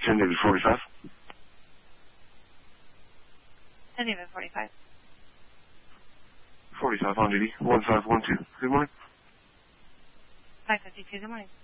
10 David 45. 10 David 45. 45 on duty. 1512. Good morning. 552, good morning.